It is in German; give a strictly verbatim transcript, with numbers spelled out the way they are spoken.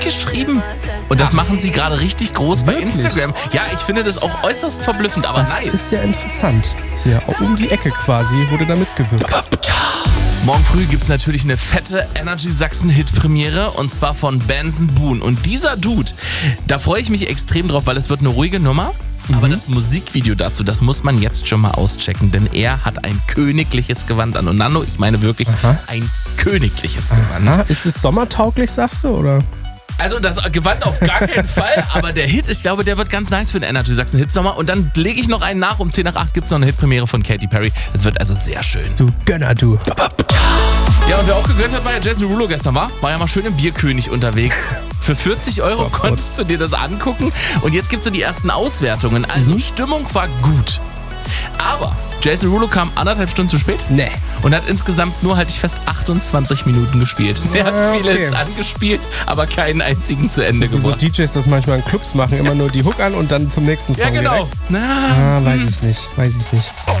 geschrieben. Und das machen sie gerade richtig groß bei Wirklich? Instagram. Ja, ich finde das auch äußerst verblüffend, aber Das nice. ist ja interessant. Hier, um die Ecke quasi wurde da mitgewirkt. Morgen früh gibt's natürlich eine fette Energy Sachsen Hit-Premiere und zwar von Benson Boone. Und dieser Dude, da freue ich mich extrem drauf, weil es wird eine ruhige Nummer. Mhm. Aber das Musikvideo dazu, das muss man jetzt schon mal auschecken, denn er hat ein königliches Gewand an. Und Nando, ich meine wirklich Aha. ein königliches Gewand. Aha, ist es sommertauglich, sagst du, oder? Also das Gewand auf gar keinen Fall, aber der Hit, ich glaube, der wird ganz nice für den Energy Sachsen Hitsommer. Und dann lege ich noch einen nach, um zehn nach acht gibt es noch eine Hitpremiere von Katy Perry. Das wird also sehr schön. Du Gönner, du. Ja, und wer auch gegönnt hat, war ja Jason Derulo gestern, war? War ja mal schön im Bierkönig unterwegs. Für vierzig Euro So absurd. konntest du dir das angucken. Und jetzt gibt es so die ersten Auswertungen. Also Stimmung war gut. Aber Jason Derulo kam anderthalb Stunden zu spät. Nee. Und hat insgesamt nur, halte ich fest, achtundzwanzig Minuten gespielt. Er hat Ja, viele okay. Hits angespielt, aber keinen einzigen zu Ende Wie so gebracht. D Js das manchmal in Clubs machen, immer nur die Hook an und dann zum nächsten Song Ja, genau. direkt. Na, Ah, weiß ich nicht, weiß ich nicht.